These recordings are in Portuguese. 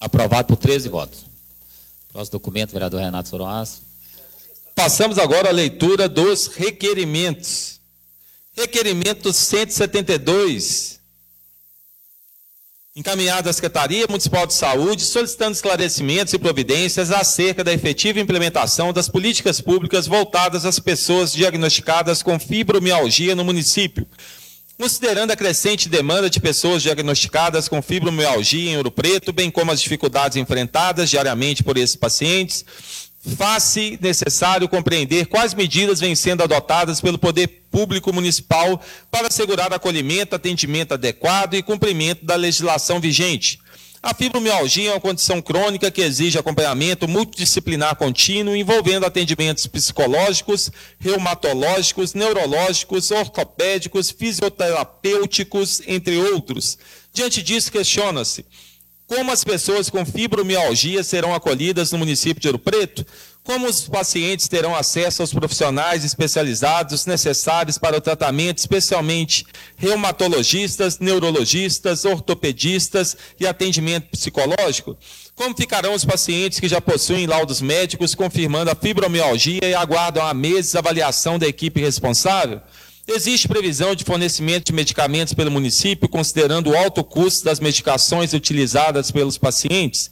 Aprovado por 13 votos. Próximo documento, vereador Renato Soroaço. Passamos agora à leitura dos requerimentos. Requerimento 172, encaminhado à Secretaria Municipal de Saúde, solicitando esclarecimentos e providências acerca da efetiva implementação das políticas públicas voltadas às pessoas diagnosticadas com fibromialgia no município. Considerando a crescente demanda de pessoas diagnosticadas com fibromialgia em Ouro Preto, bem como as dificuldades enfrentadas diariamente por esses pacientes, faz-se necessário compreender quais medidas vêm sendo adotadas pelo Poder Público Municipal para assegurar acolhimento, atendimento adequado e cumprimento da legislação vigente. A fibromialgia é uma condição crônica que exige acompanhamento multidisciplinar contínuo, envolvendo atendimentos psicológicos, reumatológicos, neurológicos, ortopédicos, fisioterapêuticos, entre outros. Diante disso, questiona-se: como as pessoas com fibromialgia serão acolhidas no município de Ouro Preto? Como os pacientes terão acesso aos profissionais especializados necessários para o tratamento, especialmente reumatologistas, neurologistas, ortopedistas e atendimento psicológico? Como ficarão os pacientes que já possuem laudos médicos confirmando a fibromialgia e aguardam há meses a avaliação da equipe responsável? Existe previsão de fornecimento de medicamentos pelo município, considerando o alto custo das medicações utilizadas pelos pacientes?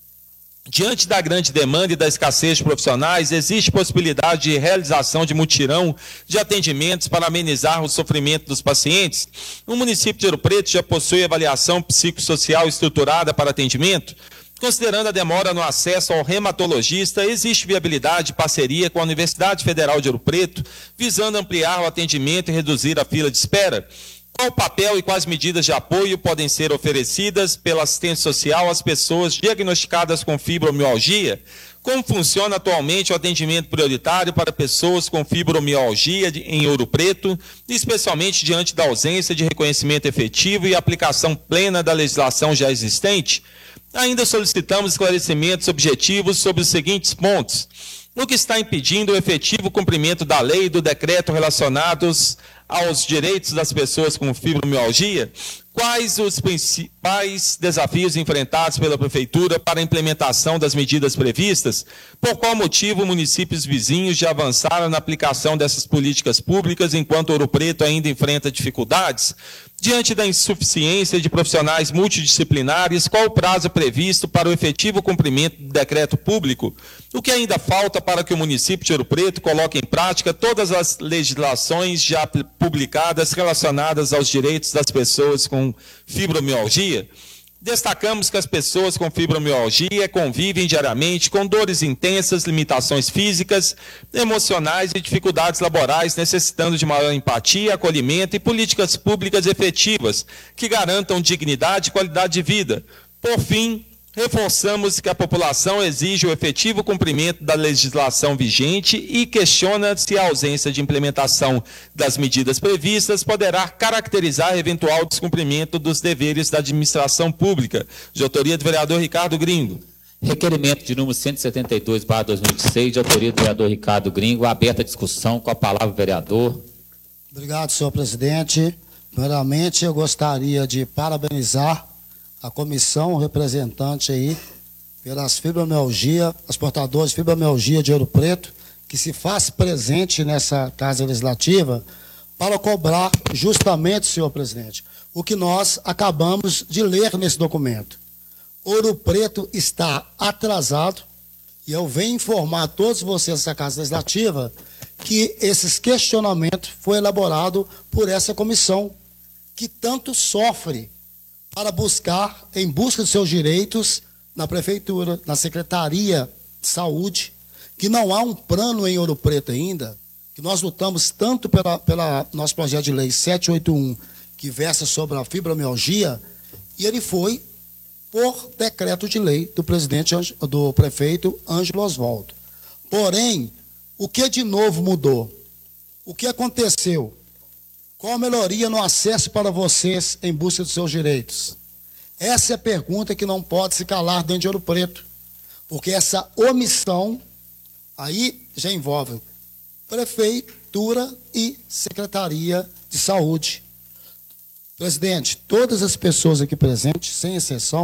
Diante da grande demanda e da escassez de profissionais, existe possibilidade de realização de mutirão de atendimentos para amenizar o sofrimento dos pacientes? O município de Ouro Preto já possui avaliação psicossocial estruturada para atendimento? Considerando a demora no acesso ao reumatologista, existe viabilidade de parceria com a Universidade Federal de Ouro Preto, visando ampliar o atendimento e reduzir a fila de espera? Qual o papel e quais medidas de apoio podem ser oferecidas pela assistência social às pessoas diagnosticadas com fibromialgia? Como funciona atualmente o atendimento prioritário para pessoas com fibromialgia em Ouro Preto, especialmente diante da ausência de reconhecimento efetivo e aplicação plena da legislação já existente? Ainda solicitamos esclarecimentos objetivos sobre os seguintes pontos: o que está impedindo o efetivo cumprimento da lei e do decreto relacionados aos direitos das pessoas com fibromialgia? Quais os principais desafios enfrentados pela Prefeitura para a implementação das medidas previstas? Por qual motivo municípios vizinhos já avançaram na aplicação dessas políticas públicas, enquanto Ouro Preto ainda enfrenta dificuldades? Diante da insuficiência de profissionais multidisciplinares, qual o prazo previsto para o efetivo cumprimento do decreto público? O que ainda falta para que o município de Ouro Preto coloque em prática todas as legislações já publicadas relacionadas aos direitos das pessoas com fibromialgia? Destacamos que as pessoas com fibromialgia convivem diariamente com dores intensas, limitações físicas, emocionais e dificuldades laborais, necessitando de maior empatia, acolhimento e políticas públicas efetivas que garantam dignidade e qualidade de vida. Por fim, reforçamos que a população exige o efetivo cumprimento da legislação vigente e questiona se a ausência de implementação das medidas previstas poderá caracterizar eventual descumprimento dos deveres da administração pública. De autoria do vereador Ricardo Gringo. Requerimento de número 172/2006, de autoria do vereador Ricardo Gringo. Aberta a discussão. Com a palavra o vereador. Obrigado, senhor presidente. Primeiramente, eu gostaria de parabenizar a comissão representante aí pelas fibromialgia, as portadoras de fibromialgia de Ouro Preto, que se faz presente nessa casa legislativa para cobrar justamente, senhor presidente, o que nós acabamos de ler nesse documento. Ouro Preto está atrasado e eu venho informar a todos vocês dessa casa legislativa que esses questionamentos foi elaborado por essa comissão que tanto sofre para buscar, em busca de seus direitos, na Prefeitura, na Secretaria de Saúde, que não há um plano em Ouro Preto ainda, que nós lutamos tanto pela nosso projeto de lei 781, que versa sobre a fibromialgia, e ele foi por decreto de lei do prefeito Ângelo Osvaldo. Porém, o que de novo mudou? O que aconteceu? Qual a melhoria no acesso para vocês em busca dos seus direitos? Essa é a pergunta que não pode se calar dentro de Ouro Preto, porque essa omissão aí já envolve Prefeitura e Secretaria de Saúde. Presidente, todas as pessoas aqui presentes, sem exceção,